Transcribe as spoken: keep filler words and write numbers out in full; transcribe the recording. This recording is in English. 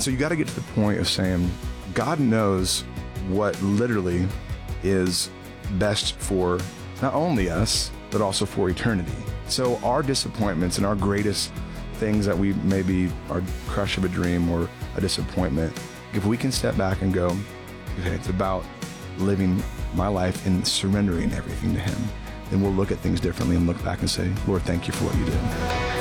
And so you got to get to the point of saying, God knows what literally is best for not only us, but also for eternity. So our disappointments and our greatest things that we maybe are crush of a dream or a disappointment, if we can step back and go, okay, it's about living my life and surrendering everything to him, then we'll look at things differently and look back and say, Lord, thank you for what you did.